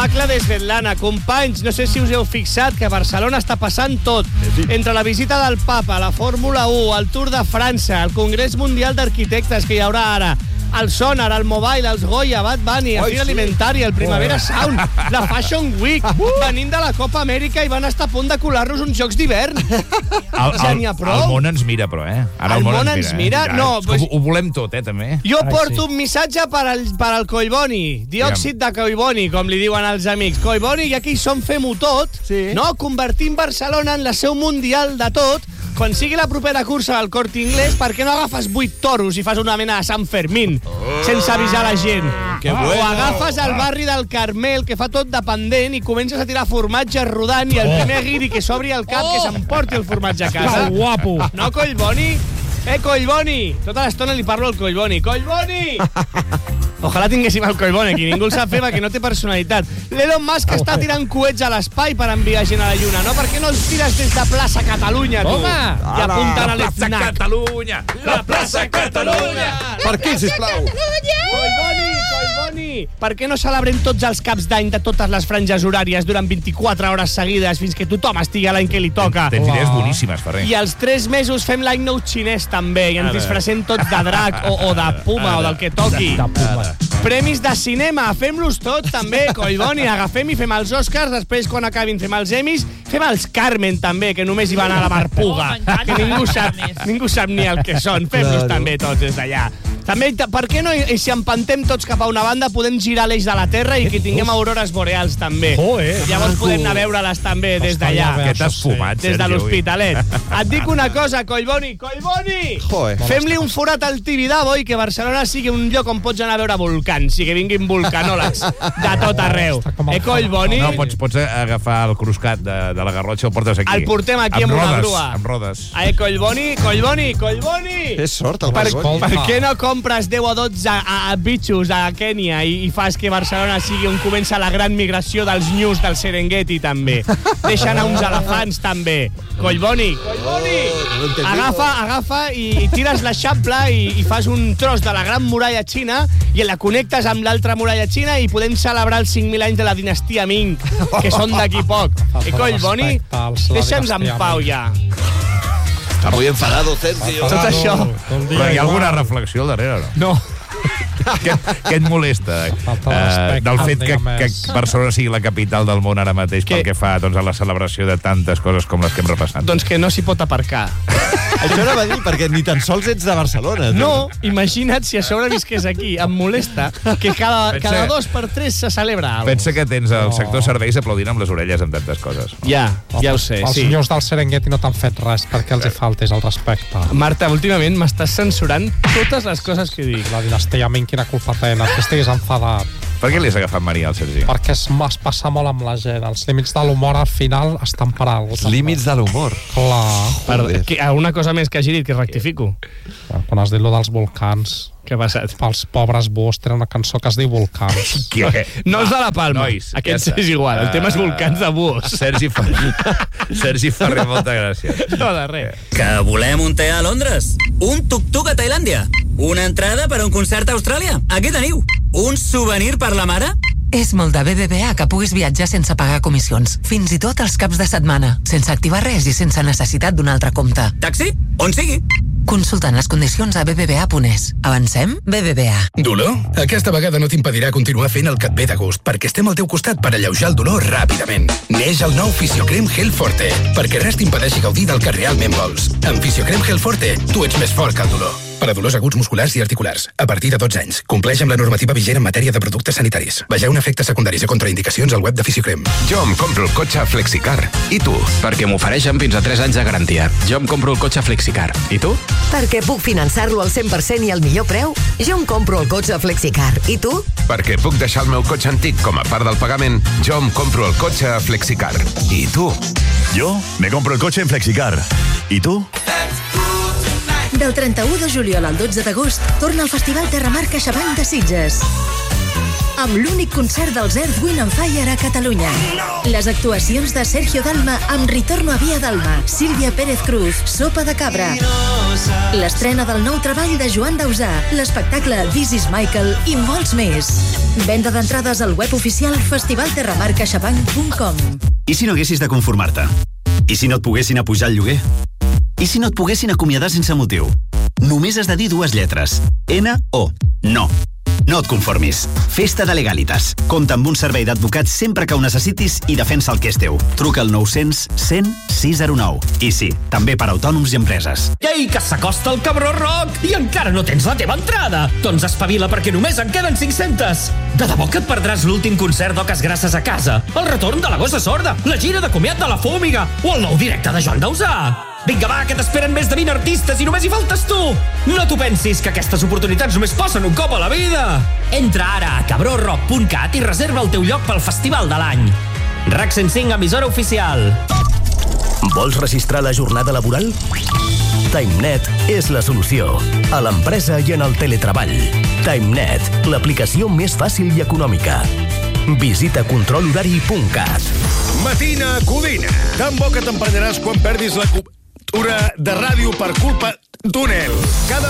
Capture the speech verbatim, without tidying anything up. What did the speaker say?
Macla de Svetlana. Companys, no sé si us heu fixat que a Barcelona està passant tot. Entre la visita del Papa, la Fórmula u, el Tour de França, el Congrés Mundial d'Arquitectes que hi haurà ara, el Sonar, el Mobile, els Goya, Bad Bunny, el Fira Alimentari, el Primavera Sound, la Fashion Week, venint de la Copa Amèrica i van estar a punt de colar-nos uns jocs d'hivern. Ja n'hi ha prou. El món ens mira, però, eh? Ara el, el món ens mira? Eh? No, pues... Ho volem tot, eh, també. Jo porto un missatge per al, per al Collboni, diòxid de Collboni, com li diuen els amics. Collboni, ja que hi som, fem-ho tot, sí. No? Convertim Barcelona en la seu mundial de tot. Quan sigui la propera cursa del Corte Inglés, per què no agafes vuit toros i fas una mena de Sant Fermín, sense avisar la gent? Que bueno. O agafes el barri del Carmel, que fa tot de pendent, i comences a tirar formatge rodant, i el primer guiri que s'obri el cap, que s'emporti el formatge a casa. Que guapo. No, Collboni? Eh, Collboni! Tota l'estona li parlo al Collboni. Collboni! Ojalà tinguéssim el Collboni aquí, ningú el sap fer perquè no té personalitat. L'Elon Musk està tirant coets a l'espai per enviar gent a la Lluna, no? Per què no els tires des de Plaça Catalunya, tu? Home! I apuntant a Plaça Catalunya! La Plaça Catalunya! Per aquí, sisplau! Collboni, Collboni! Per què no celebrem tots els caps d'any de totes les franges horàries durant vint-i-quatre hores seguides fins que tothom estigui a l'any que li toca? Tens idees boníssimes, Ferrer. I als tres mesos fem l'any nou xinès, també, i ens disfressem tots de drac o, o de puma o del que toqui. De puma. Premis de cinema, fem-los tots també, Collboni, agafem i fem els Oscars, després quan acabin fem els Emmys, fem els Carmen també, que només hi van a la Marpuga, que ningú sap, ningú sap ni el que són, fem-los també tots des d'allà. També, per què no, i si empantem tots cap a una banda, podem girar l'eix de la Terra i que tinguem aurores boreals també. Llavors podem anar a veure-les també des d'allà. Que t'has fumat, Des de l'Hospitalet. Et dic una cosa, Collboni, Collboni! Fem-li un forat al Tibidabo i que Barcelona sigui un lloc on pots anar a veure volcans i que vinguin volcanòlegs de tot arreu. Eh, Collboni? No, pots, pots agafar el cruscat de, de la Garrotxa i el portes aquí. El portem aquí amb, amb una grua. Amb rodes. Eh, Collboni, Collboni, Collboni! És sort, el per, Collboni. per què no compres deu o dotze a, a bitxos a Kènia i, i fas que Barcelona sigui on comença la gran migració dels nyus del Serengeti, també? Deixa anar uns elefants, també. Collboni, Collboni! Oh, agafa, agafa i, i tires l'eixample i, i fas un tros de la gran muralla xina i la connectes amb l'altra muralla xina i podem celebrar els cinc mil anys de la dinastia Ming, que són d'aquí poc. Eh, Collboni? Deixa'ns en pau, ja. Està muy enfadado, Sergio. Tot això. Però hi ha alguna reflexió al darrere, no? No. Què, què et molesta uh, del fet que, que Barcelona sigui la capital del món ara mateix que... pel que fa doncs, a la celebració de tantes coses com les que hem repassat? Doncs que no s'hi pot aparcar. Això anava a dir, perquè ni tan sols ets de Barcelona. Tu. No, imagina't si a sobre visqués aquí. Em molesta que cada, Pensa... cada dos per tres se celebra alguna cosa. Pensa que tens el sector serveis aplaudint amb les orelles amb tantes coses. Ja, ja ho sé, els sí. senyors del Serengeti no t'han fet res perquè els hi faltés el respecte. Marta, últimament m'estàs censurant totes les coses que dic. La dinastia Ming, quina culpa tenen, que estiguis enfadat. Per què li has agafat Maria al Sergi? Perquè es, es passa molt amb la gent. Els límits de l'humor al final estan per alguna cosa. Els límits de l'humor. Clar. Per, que, alguna cosa més que hagi dit, que rectifico. Quan has dit lo dels volcans... Què ha passat? Pels pobres búhos tenen una cançó que es diu Volcans. Què? No els de la Palma. Nois, Aquests ja és igual. El tema és volcans de búhos. Sergi Ferrer. Sergi Ferrer, moltes gràcies. No, de res. Que volem un te a Londres? Un tuk-tuk a Tailàndia? Una entrada per a un concert a Austràlia? Aquí teniu. Un souvenir per la mare? És molt de B B V A que puguis viatjar sense pagar comissions, fins i tot els caps de setmana, sense activar res i sense necessitat d'un altre compte. Taxi? On sigui? Consultant les condicions a b b v a punt e s. Avancem? B B V A. Dolor? Aquesta vegada no t'impedirà continuar fent el que et ve de gust, perquè estem al teu costat per alleujar el dolor ràpidament. Neix el nou Fisiocrem Gel Forte, perquè res t'impedeixi gaudir del que realment vols. Amb Fisiocrem Gel Forte, tu ets més fort que el dolor. Per a dolors aguts musculars i articulars, a partir de dotze anys. Compleix amb la normativa vigent en matèria de productes sanitaris. Vegeu efectes secundaris i contraindicacions al web de Fisiocrem. Jo em compro el cotxe Flexicar. I tu? Perquè m'ofereixen fins a tres anys de garantia. Jo em compro el cotxe Flexicar. I tu? Perquè puc finançar-lo al cent per cent i al millor preu. Jo em compro el cotxe Flexicar. I tu? Perquè puc deixar el meu cotxe antic com a part del pagament. Jo em compro el cotxe Flexicar. I tu? Jo me compro el cotxe en Flexicar. I tu? Del trenta-u de juliol al dotze d'agost torna al Festival Terramarca Xavall de Sitges. amb l'únic concert dels Earth, Wind and Fire a Catalunya. Les actuacions de Sergio Dalma amb Ritorno a Via Dalma, Sílvia Pérez Cruz, Sopa de Cabra. L'estrena del nou treball de Joan Dausà, l'espectacle This is Michael i molts més. Venda d'entrades al web oficial festivalterramar caixabank punt com. I si no haguessis de conformar-te? I si no et poguessin apujar el lloguer? I si no et poguessin acomiadar sense motiu? Només has de dir dues lletres. N O. No. No et conformis. Festa de Legalitas. Compta amb un servei d'advocats sempre que ho necessitis i defensa el que és teu. Truca al nou-cents cent sis zero nou. I sí, també per autònoms i empreses. Ei, que s'acosta el Cabró Rock i encara no tens la teva entrada. Doncs espavila perquè només en queden cinc-centes. De debò que et perdràs l'últim concert d'Oques Grasses a casa, el retorn de la Gossa Sorda, la gira de comiat de la Fúmiga o el nou directe de Joan Dausà. Vinga, va, que t'esperen més de vint artistes i només hi faltes tu! No t'ho pensis, que aquestes oportunitats només passen un cop a la vida! Entra ara a cabró rock punt cat i reserva el teu lloc pel festival de l'any. RAC cent cinc, emissora oficial. Vols registrar la jornada laboral? TimeNet és la solució. A l'empresa i en el teletreball. TimeNet, l'aplicació més fàcil i econòmica. Visita control horari punt cat. Matina Codina. Tan bo que t'emprenyaràs quan perdis la cobertura de ràdio per culpa d'un El. Cada